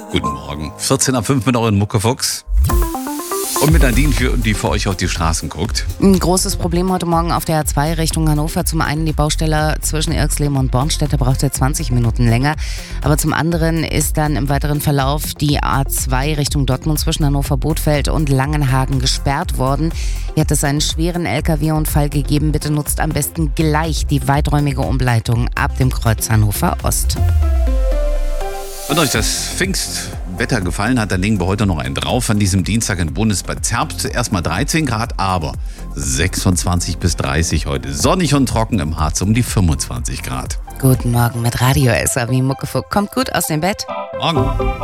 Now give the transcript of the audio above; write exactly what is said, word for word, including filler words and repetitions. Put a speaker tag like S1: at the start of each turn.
S1: Guten Morgen. vierzehn Uhr fünf mit euren Muckefuchs. Und mit Nadine, für, die für euch auf die Straßen guckt.
S2: Ein großes Problem heute Morgen auf der A zwei Richtung Hannover. Zum einen die Baustelle zwischen Irxleben und Bornstedt, da braucht ihr zwanzig Minuten länger. Aber zum anderen ist dann im weiteren Verlauf die A zwei Richtung Dortmund zwischen Hannover-Bothfeld und Langenhagen gesperrt worden. Hier hat es einen schweren L K W-Unfall gegeben. Bitte nutzt am besten gleich die weiträumige Umleitung ab dem Kreuz Hannover Ost.
S1: Wenn euch das Pfingstwetter gefallen hat, dann legen wir heute noch einen drauf. An diesem Dienstag in Bundesbad Zerbst erstmal dreizehn Grad, aber sechsundzwanzig bis dreißig heute. Sonnig und trocken, im Harz um die fünfundzwanzig Grad.
S2: Guten Morgen mit Radio S A wie Muckefuck. Kommt gut aus dem Bett.
S1: Morgen.